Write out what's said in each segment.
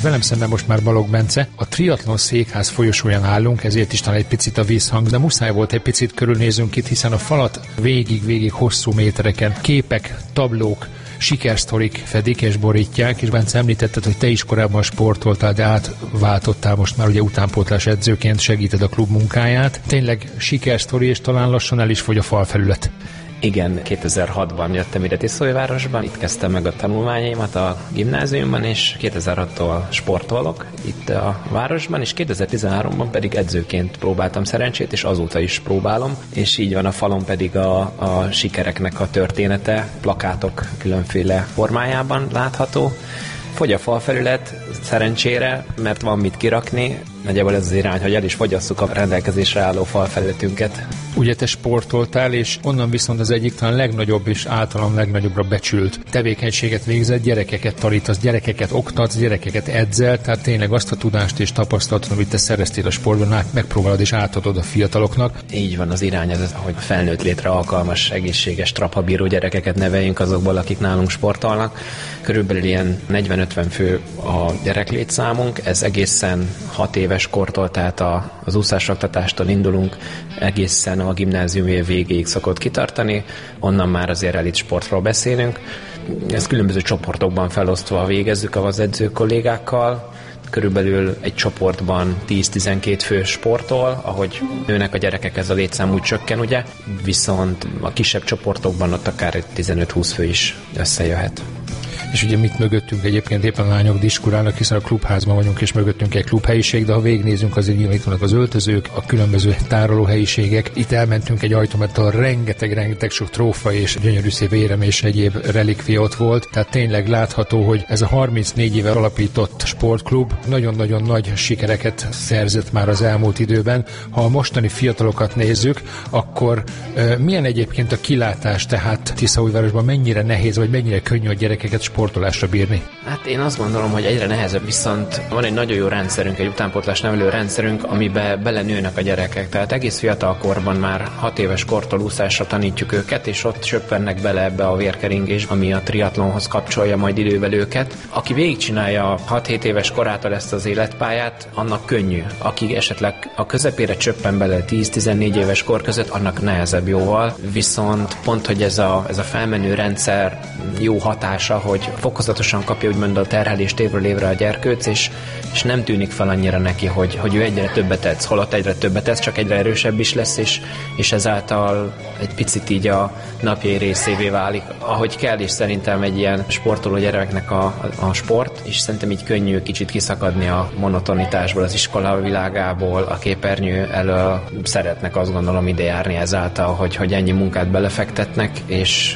Velem szemben most már Balogh Bence. A triatlon székház folyosóján állunk, ezért is talán egy picit a vízhang, de muszáj volt egy picit körülnézünk itt, hiszen a falat végig hosszú métereken képek, tablók, sikersztorik fedik és borítják, és Bence említetted, hogy te is korábban sportoltál, de átváltottál most már ugye utánpótlás edzőként, segíted a klub munkáját. Tényleg sikersztori, és talán lassan el is fogy a falfelület. Igen, 2006-ban jöttem ide Tiszaújvárosban, itt kezdtem meg a tanulmányaimat a gimnáziumban, és 2006-tól sportolok itt a városban, és 2013-ban pedig edzőként próbáltam szerencsét, és azóta is próbálom, és így van a falon pedig a sikereknek a története, plakátok különféle formájában látható. Fogy a falfelület, szerencsére, mert van mit kirakni. Nagyjából ez az irány, hogy el is fogyasszuk a rendelkezésre álló falfelületünket. Ugye te sportoltál, és onnan viszont az egyik talán legnagyobb és általam legnagyobbra becsült tevékenységet végzett, gyerekeket tanítasz, gyerekeket oktatsz, gyerekeket edzel, tehát tényleg azt a tudást és tapasztalatot, amit te szereztél a sportban, megpróbálod és átadod a fiataloknak. Így van az irány, ez, hogy felnőtt létre alkalmas, egészséges, trapabíró gyerekeket neveljünk azokból, akik nálunk sportolnak. Körülbelül ilyen 40-50 fő a gyereklétszámunk, ez egészen 6 éves kortól, tehát az úszásoktatástól indulunk, egészen a gimnázium év végéig szokott kitartani, onnan már azért elit sportról beszélünk. Ezt különböző csoportokban felosztva végezzük az edző kollégákkal, körülbelül egy csoportban 10-12 fő sportol, ahogy nőnek a gyerekek, ez a létszám úgy csökken, ugye, viszont a kisebb csoportokban ott akár 15-20 fő is összejöhet. És ugye mit mögöttünk egyébként éppen a lányok diskurálnak, hiszen a klubházban vagyunk, és mögöttünk egy klubhelyiség, de ha végignézünk, azért nyilván itt vannak az öltözők, a különböző tárolóhelyiségek. Itt elmentünk egy ajtómettal, rengeteg sok trófa és gyönyörű szép érem és egyéb relikvia ott volt. Tehát tényleg látható, hogy ez a 34 éve alapított sportklub nagyon-nagyon nagy sikereket szerzett már az elmúlt időben. Ha a mostani fiatalokat nézzük, akkor milyen egyébként a kilátás, tehát Tiszaújvárosban mennyire nehéz, vagy mennyire könnyű a gyerekeket sportolásra bírni? Hát én azt gondolom, hogy egyre nehezebb, viszont van egy nagyon jó rendszerünk, egy utánpótlás nevelő rendszerünk, amiben belenőnek a gyerekek. Tehát egész fiatal korban már 6 éves kortól úszásra tanítjuk őket, és ott söppennek bele ebbe a vérkeringés, ami a triatlonhoz kapcsolja majd idővel őket. Aki végigcsinálja 6-7 éves korától ezt az életpályát, annak könnyű. Aki esetleg a közepére csöppen bele 10-14 éves kor között, annak nehezebb jóval. Viszont pont, hogy ez a felmenő rendszer jó hatása, hogy fokozatosan kapja úgymond a terhelést évről évre a gyerkőc, és nem tűnik fel annyira neki, hogy ő egyre többet edz, holott egyre többet edz, csak egyre erősebb is lesz, és ezáltal egy picit így a napjai részévé válik, ahogy kell, és szerintem egy ilyen sportoló gyereknek a sport, és szerintem így könnyű kicsit kiszakadni a monotonitásból, az iskola világából, a képernyő elől. Szeretnek, azt gondolom, ide járni ezáltal, hogy ennyi munkát belefektetnek, és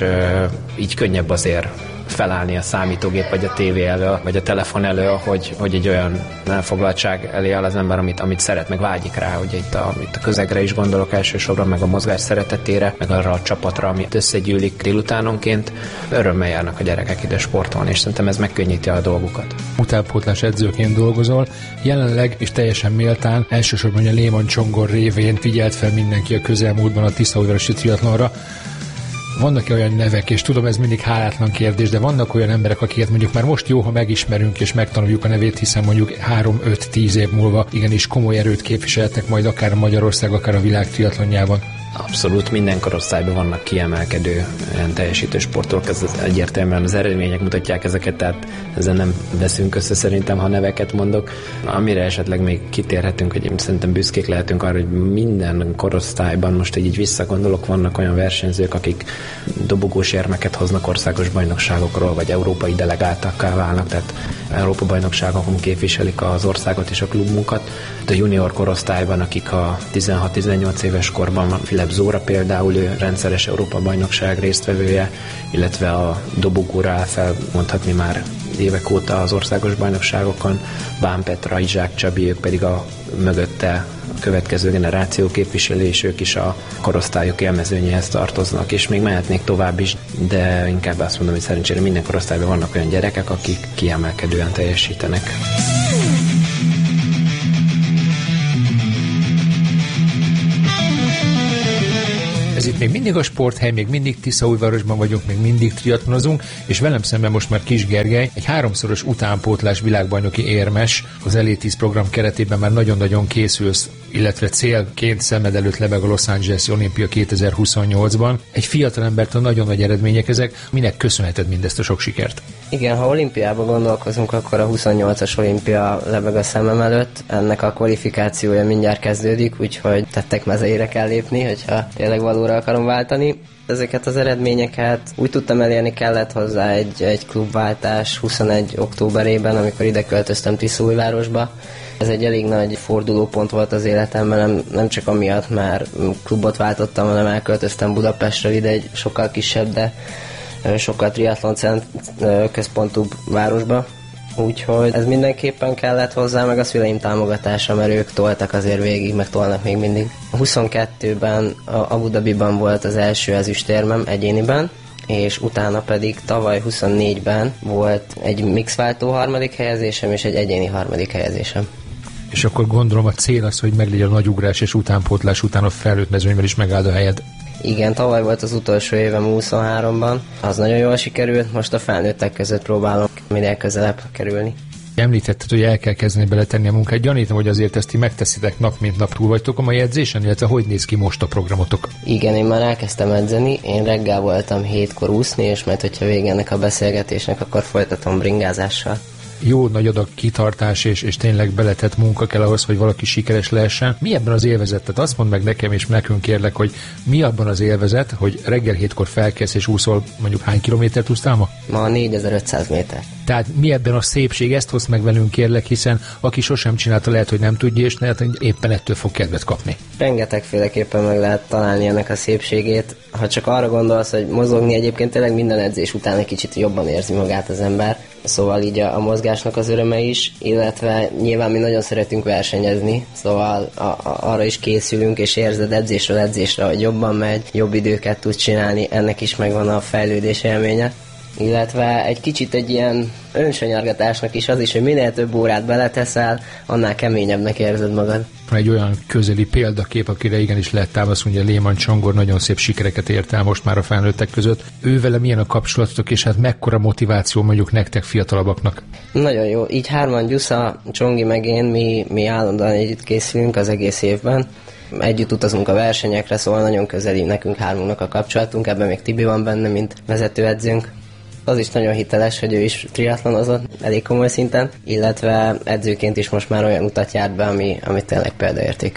így könnyebb azért felállni a számítógép, vagy a tévé elől, vagy a telefon elől, hogy egy olyan elfoglaltság elé áll az ember, amit szeret, meg vágyik rá, hogy itt a közegre is gondolok elsősorban, meg a mozgás szeretetére, meg arra a csapatra, amit összegyűlik délutánonként. Örömmel járnak a gyerekek ide sportolni, és szerintem ez megkönnyíti a dolgukat. Utánpótlás edzőként dolgozol, jelenleg és teljesen méltán, elsősorban a Lehmann Csongor révén figyelt fel mindenki a közelmúltban a Tiszaújvárosi triatlonra. Vannak olyan nevek, és tudom, ez mindig hálátlan kérdés, de vannak olyan emberek, akiket mondjuk már most jó, ha megismerünk és megtanuljuk a nevét, hiszen mondjuk 3-5-10 év múlva igenis komoly erőt képviseltek majd akár a Magyarország, akár a világ triatlonjában. Abszolút, minden korosztályban vannak kiemelkedő ilyen teljesítő sportolók, ez egyértelműen az eredmények mutatják ezeket, tehát ezzel nem veszünk össze szerintem, ha neveket mondok. Amire esetleg még kitérhetünk, hogy szerintem büszkék lehetünk arra, hogy minden korosztályban, most így visszagondolok, vannak olyan versenyzők, akik dobogós érmeket hoznak országos bajnokságokról, vagy európai delegáltakká válnak, tehát Európa bajnokságokon képviselik az országot és a klubunkat. A junior korosztályban, akik a 16-18 éves korban van, Filip Zóra például, ő rendszeres Európa-bajnokság résztvevője, illetve a dobogóra áll fel mondhatni már évek óta az országos bajnokságokon, Bán Petra, Izsák Csabi, ők pedig a mögötte a következő generáció képviselő, és ők is a korosztályok élmezőnyéhez tartoznak, és még mehetnék tovább is, de inkább azt mondom, hogy szerencsére minden korosztályban vannak olyan gyerekek, akik kiemelkedően teljesítenek. Ez itt még mindig a Sporthely, még mindig Tiszaújvárosban vagyunk, még mindig triatlonozunk, és velem szemben most már Kis Gergely, egy 3-szoros utánpótlás világbajnoki érmes, az Elite 10 program keretében már nagyon-nagyon készülsz, illetve célként szemed előtt lebeg a Los Angeles olimpia 2028-ban. Egy fiatalembert a nagyon nagy eredmények ezek, minek köszönheted mindezt a sok sikert? Igen, ha olimpiában gondolkozunk, akkor a 28-as olimpia lebeg a szemem előtt. Ennek a kvalifikációja mindjárt kezdődik, úgyhogy tettek mezeire kell lépni, hogyha tényleg valóra akarom váltani. Ezeket az eredményeket úgy tudtam elérni, kellett hozzá egy klubváltás 21. októberében, amikor ide költöztem Tiszaújvárosba. Ez egy elég nagy fordulópont volt az életemben, nem csak amiatt már klubot váltottam, hanem elköltöztem Budapestről ide egy sokkal kisebb, de sokkal triatlon központúbb városba. Úgyhogy ez mindenképpen kellett hozzá, meg a szüleim támogatása, mert ők toltak azért végig, meg tolnak még mindig. 22-ben Abu Dhabiban volt az első ezüstérmem egyéniben, és utána pedig tavaly 24-ben volt egy mixváltó harmadik helyezésem, és egy egyéni harmadik helyezésem. És akkor gondolom a cél az, hogy meglegyen a nagy ugrás és utánpótlás után a felnőtt mezőnyben is megáld a helyed. Igen, tavaly volt az utolsó évem 23-ban, az nagyon jól sikerült, most a felnőttek között próbálom minél közelebb kerülni. Említetted, hogy el kell kezdeni beletenni a munkát. Gyanítom, hogy azért ezt ti megteszitek nap mint nap, túl vagytok a mai edzésen, illetve hogy néz ki most a programotok? Igen, én már elkezdtem edzeni, én reggel voltam 7-kor úszni, és majd hogyha vége ennek a beszélgetésnek, akkor folytatom bringázással. Jó nagy adag kitartás és tényleg beletett munka kell ahhoz, hogy valaki sikeres lehessen. Mi ebben az élvezet? Tehát azt mondd meg nekem és nekünk kérlek, hogy mi abban az élvezet, hogy reggel 7-kor felkelsz és úszol, mondjuk hány kilométert úsztál ma? Ma 4500 méter. Tehát mi ebben a szépség, ezt hozd meg velünk kérlek, hiszen aki sosem csinálta, lehet, hogy nem tudja, és lehet, hogy éppen ettől fog kedvet kapni. Rengetegféleképpen meg lehet találni ennek a szépségét. Ha csak arra gondolsz, hogy mozogni, egyébként tényleg minden edzés után egy kicsit jobban érzi magát az ember. Szóval így a mozgásnak az öröme is, illetve nyilván mi nagyon szeretünk versenyezni, szóval arra is készülünk, és érzed edzésről edzésre, hogy jobban megy, jobb időket tudsz csinálni, ennek is megvan a fejlődés élménye. Illetve egy kicsit egy ilyen önsanyargatásnak is az is, hogy minél több órát beleteszel, annál keményebbnek érzed magad. Van egy olyan közeli példakép, akire igenis lehet támaszkodni, hogy Lehmann Csongor nagyon szép sikereket ért el most már a felnőttek között. Ővele milyen a kapcsolatotok, és hát mekkora motiváció mondjuk nektek fiatalabbaknak? Nagyon jó. Így hárman, Gyusza, Csongi meg én, mi állandóan együtt készülünk az egész évben. Együtt utazunk a versenyekre, szóval nagyon közeli nekünk hármunknak a kapcsolatunk, ebben még Tibi van benne, mint vezetőedzőnk. Az is nagyon hiteles, hogy ő is triatlonozott elég komoly szinten, illetve edzőként is most már olyan utat járt be, ami tényleg példaértékű.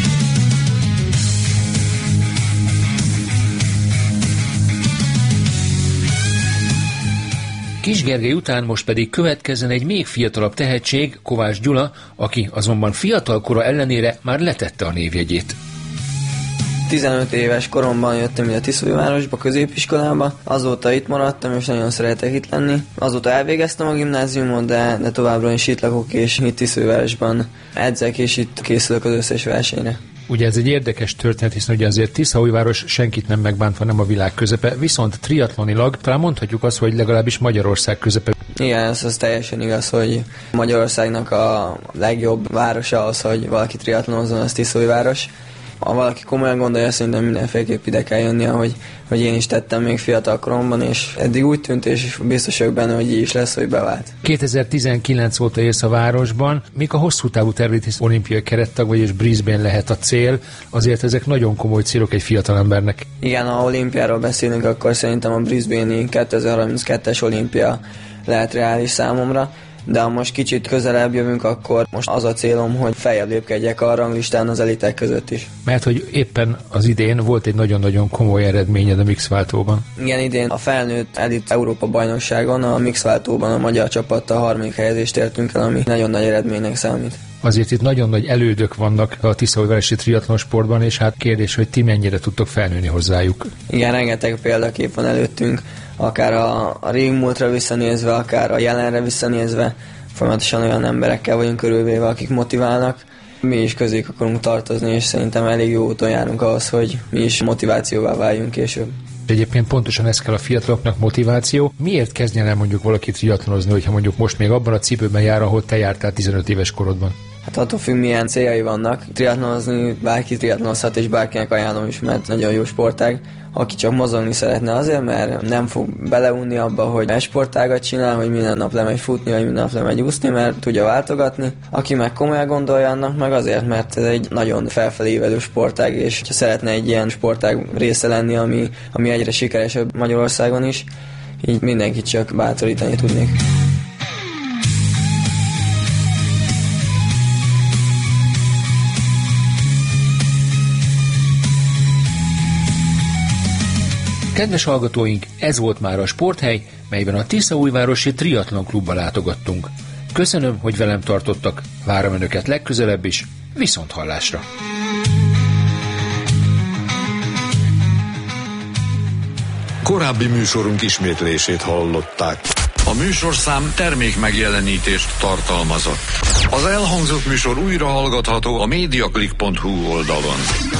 Kis Gergely után most pedig következzen egy még fiatalabb tehetség, Kovács Gyula, aki azonban fiatalkora ellenére már letette a névjegyét. 15 éves koromban jöttem ide Tiszaújvárosba, középiskolába, azóta itt maradtam, és nagyon szeretek itt lenni. Azóta elvégeztem a gimnáziumot, de továbbra is itt lakok, és itt Tiszaújvárosban edzek, és itt készülök az összes versenyre. Ugye ez egy érdekes történet, hiszen ugye azért Tiszaújváros senkit nem megbántva, nem a világ közepe, viszont triatlonilag talán mondhatjuk azt, hogy legalábbis Magyarország közepe. Igen, ez teljesen igaz, hogy Magyarországnak a legjobb városa az, hogy valaki triatlonozzon, az Tiszaújváros. Ha valaki komolyan gondolja, szerintem mindenféleképp ide kell jönnie, hogy én is tettem még fiatal koromban, és eddig úgy tűnt, és biztos vagyok benne, hogy így is lesz, hogy bevált. 2019 óta élsz a városban, mik a hosszú távú tervét, hisz olimpiai kerettag vagy, és Brisbane lehet a cél, azért ezek nagyon komoly célok egy fiatalembernek. Igen, ha olimpiáról beszélünk, akkor szerintem a Brisbane-i 2032-es olimpia lehet reális számomra. De ha most kicsit közelebb jövünk, akkor most az a célom, hogy feljebb lépkedjek a ranglistán az elitek között is. Mert hogy éppen az idén volt egy nagyon-nagyon komoly eredményed a mixváltóban. Igen, idén a felnőtt elit Európa bajnokságon a mixváltóban a magyar csapattal harmadik helyezést értünk el, ami nagyon nagy eredménynek számít. Azért itt nagyon nagy elődök vannak a Tiszaújvárosi triatlonsportban, és hát kérdés, hogy ti mennyire tudtok felnőni hozzájuk. Igen, rengeteg példakép van előttünk, akár a régmúltra visszanézve, akár a jelenre visszanézve, folyamatosan olyan emberekkel vagyunk körülvéve, akik motiválnak. Mi is közéjük akarunk tartozni, és szerintem elég jó úton járunk ahhoz, hogy mi is motivációvá váljunk később. Egyébként pontosan ez kell a fiataloknak, motiváció. Miért kezdjen el mondjuk valaki triatlonozni, hogyha mondjuk most még abban a cipőben jár, ahol te jártál 15 éves korodban? Hát attól függ, milyen céljai vannak. Triatlonozni bárki triatlonozhat, és bárkinek ajánlom is, mert nagyon jó sportág. Aki csak mozogni szeretne azért, mert nem fog beleunni abba, hogy sportágat csinál, hogy minden nap lemegy futni, vagy minden nap lemegy úszni, mert tudja váltogatni. Aki meg komolyan gondolja, annak meg azért, mert ez egy nagyon felfelé ívelő sportág, és ha szeretne egy ilyen sportág része lenni, ami egyre sikeresebb Magyarországon is, így mindenkit csak bátorítani tudnék. Kedves hallgatóink, ez volt már a Sporthely, melyben a Tiszaújvárosi Triatlon Klubba látogattunk. Köszönöm, hogy velem tartottak, várom önöket legközelebb is, viszonthallásra! Korábbi műsorunk ismétlését hallották. A műsorszám termékmegjelenítést tartalmazott. Az elhangzott műsor újra hallgatható a mediaclick.hu oldalon.